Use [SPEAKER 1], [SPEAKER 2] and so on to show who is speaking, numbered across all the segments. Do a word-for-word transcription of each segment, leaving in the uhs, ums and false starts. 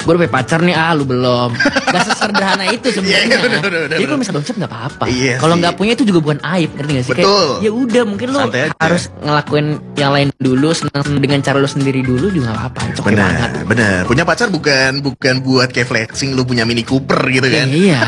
[SPEAKER 1] gue udah punya pacar nih, ah lu belum. Gak sesederhana itu sebenarnya.
[SPEAKER 2] Iya, bener, bener,
[SPEAKER 1] Jadi
[SPEAKER 2] bener.
[SPEAKER 1] kalau misalnya belum siap nggak apa-apa.
[SPEAKER 2] Iya
[SPEAKER 1] Kalau
[SPEAKER 2] sih.
[SPEAKER 1] nggak punya itu juga bukan aib, ngerti gak sih?
[SPEAKER 2] Betul.
[SPEAKER 1] Kayak, ya udah mungkin lu
[SPEAKER 2] Santai aja.
[SPEAKER 1] harus ngelakuin yang lain dulu, senang dengan cara lu sendiri dulu juga nggak apa-apa. Itu oke banget.
[SPEAKER 2] Benar, benar. Punya pacar bukan bukan buat kayak flexing lu punya Mini Cooper gitu kan.
[SPEAKER 1] Iya.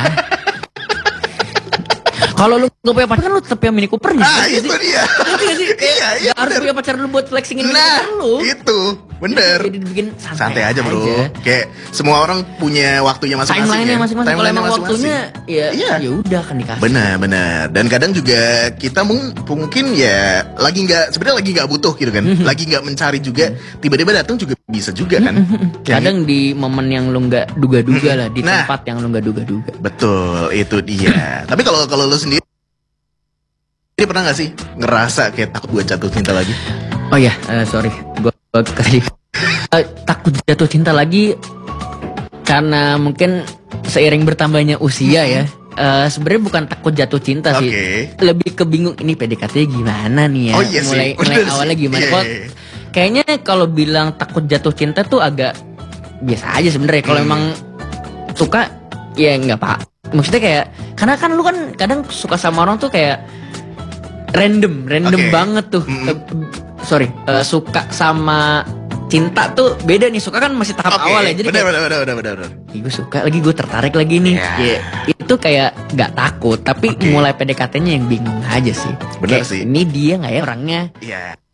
[SPEAKER 1] Kalau lu gak punya pacar kan lu tetap yang Mini Cooper gitu.
[SPEAKER 2] Ah,
[SPEAKER 1] ngerti
[SPEAKER 2] itu
[SPEAKER 1] gak sih?
[SPEAKER 2] dia.
[SPEAKER 1] Ngerti gak sih? Kayak
[SPEAKER 2] Iya, iya,
[SPEAKER 1] gak harus
[SPEAKER 2] bener.
[SPEAKER 1] punya pacar dulu buat flexingin Mini
[SPEAKER 2] Nah,
[SPEAKER 1] Cooper lu.
[SPEAKER 2] itu bener.
[SPEAKER 1] Jadi dibikin santai,
[SPEAKER 2] Santai aja bro.
[SPEAKER 1] aja.
[SPEAKER 2] Kayak semua orang punya waktunya masing-masing.
[SPEAKER 1] Timeline-nya
[SPEAKER 2] ya.
[SPEAKER 1] masing-masing. Kalau
[SPEAKER 2] Timeline-nya
[SPEAKER 1] emang
[SPEAKER 2] masing-masing.
[SPEAKER 1] waktunya ya
[SPEAKER 2] Iya.
[SPEAKER 1] ya udah kan dikasih.
[SPEAKER 2] Benar, benar. Dan kadang juga kita mung- mungkin ya lagi nggak sebenarnya lagi nggak butuh gitu kan, lagi nggak mencari juga, tiba-tiba datang juga bisa juga kan.
[SPEAKER 1] Kadang di momen yang lu nggak duga-duga lah, di
[SPEAKER 2] Nah.
[SPEAKER 1] tempat yang lu nggak duga-duga.
[SPEAKER 2] Betul, itu dia. Tapi kalau kalau lu sendiri, ini pernah nggak sih ngerasa kayak takut buat jatuh cinta lagi?
[SPEAKER 1] Oh ya, eh, sorry, gue kasih Eh, takut jatuh cinta lagi karena mungkin seiring bertambahnya usia ya. Eh, Sebenarnya bukan takut jatuh cinta sih,
[SPEAKER 2] Oke.
[SPEAKER 1] lebih kebingung ini P D K T-nya gimana nih ya.
[SPEAKER 2] Oh iya sih,
[SPEAKER 1] mulai mulai
[SPEAKER 2] bener sih.
[SPEAKER 1] awalnya gimana?
[SPEAKER 2] Iya,
[SPEAKER 1] Kok
[SPEAKER 2] iya, iya.
[SPEAKER 1] kayaknya kalau bilang takut jatuh cinta tuh agak biasa aja sebenarnya. Kalau
[SPEAKER 2] Hmm.
[SPEAKER 1] emang suka ya nggak pak. Maksudnya kayak karena kan lu kan kadang suka sama orang tuh kayak random, random
[SPEAKER 2] Oke.
[SPEAKER 1] banget tuh.
[SPEAKER 2] Mm-mm.
[SPEAKER 1] Eh, sorry, eh, suka sama cinta tuh beda nih. Suka kan masih tahap
[SPEAKER 2] Oke,
[SPEAKER 1] awal ya. Jadi
[SPEAKER 2] benar,
[SPEAKER 1] kayak,
[SPEAKER 2] benar, benar, benar, benar, benar.
[SPEAKER 1] "Ih, gue suka lagi, gue tertarik lagi nih."
[SPEAKER 2] Ya.
[SPEAKER 1] Ya, itu kayak nggak takut, tapi
[SPEAKER 2] Oke.
[SPEAKER 1] mulai P D K T-nya yang bingung aja sih.
[SPEAKER 2] Bener
[SPEAKER 1] Kayak,
[SPEAKER 2] sih.
[SPEAKER 1] ini dia nggak ya orangnya?
[SPEAKER 2] Iya.